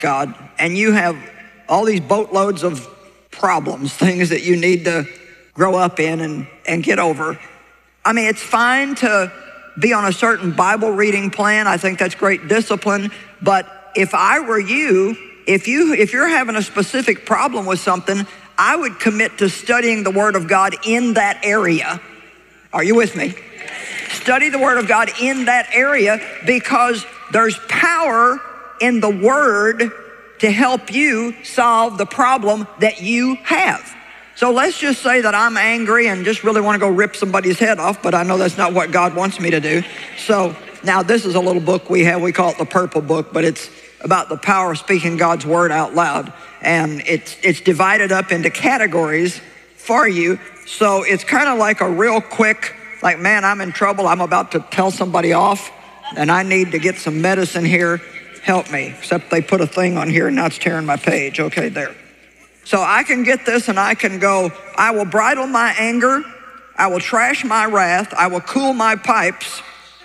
God, and you have all these boatloads of problems, things that you need to grow up in and get over. I mean, it's fine to be on a certain Bible reading plan. I think that's great discipline. But if I were you, if you're having a specific problem with something, I would commit to studying the Word of God in that area. Are you with me? Study the Word of God in that area, because there's power in the Word to help you solve the problem that you have. So let's just say that I'm angry and just really want to go rip somebody's head off, but I know that's not what God wants me to do. So now this is a little book we have. We call it the Purple Book, but it's about the power of speaking God's Word out loud. And it's divided up into categories for you. So it's kind of like a real quick, like, man, I'm in trouble. I'm about to tell somebody off, and I need to get some medicine here. Help me. Except they put a thing on here, and now it's tearing my page. Okay, there. So I can get this, and I can go, I will bridle my anger. I will trash my wrath. I will cool my pipes.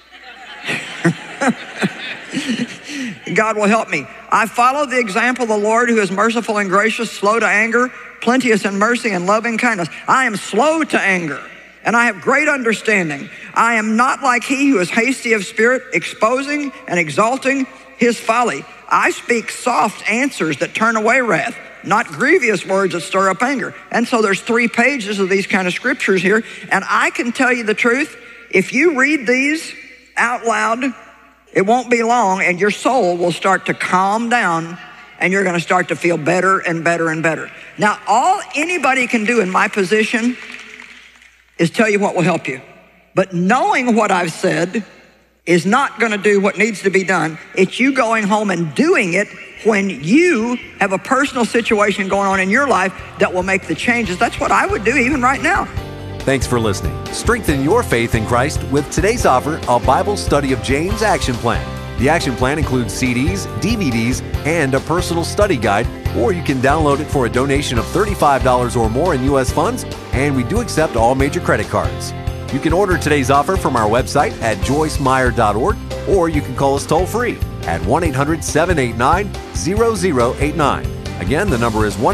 God will help me. I follow the example of the Lord, who is merciful and gracious, slow to anger, plenteous in mercy and loving kindness. I am slow to anger, and I have great understanding. I am not like he who is hasty of spirit, exposing and exalting his folly. I speak soft answers that turn away wrath, not grievous words that stir up anger. And so there's 3 pages of these kind of scriptures here. And I can tell you the truth, if you read these out loud, it won't be long, and your soul will start to calm down, and you're going to start to feel better and better and better. Now, all anybody can do in my position is tell you what will help you. But knowing what I've said is not going to do what needs to be done. It's you going home and doing it when you have a personal situation going on in your life that will make the changes. That's what I would do even right now. Thanks for listening. Strengthen your faith in Christ with today's offer, a Bible Study of James Action Plan. The action plan includes CDs, DVDs, and a personal study guide, or you can download it for a donation of $35 or more in U.S. funds, and we do accept all major credit cards. You can order today's offer from our website at joycemeyer.org, or you can call us toll-free at 1-800-789-0089. Again, the number is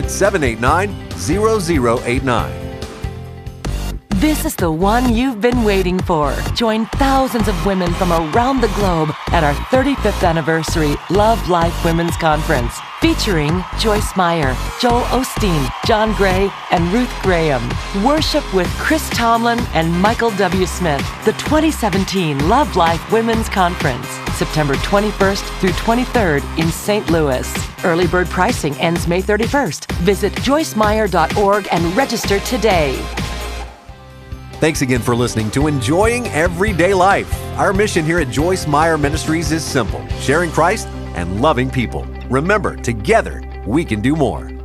1-800-789-0089. This is the one you've been waiting for. Join thousands of women from around the globe at our 35th anniversary Love Life Women's Conference, featuring Joyce Meyer, Joel Osteen, John Gray, and Ruth Graham. Worship with Chris Tomlin and Michael W. Smith. The 2017 Love Life Women's Conference, September 21st through 23rd in St. Louis. Early bird pricing ends May 31st. Visit joycemeyer.org and register today. Thanks again for listening to Enjoying Everyday Life. Our mission here at Joyce Meyer Ministries is simple: sharing Christ and loving people. Remember, together we can do more.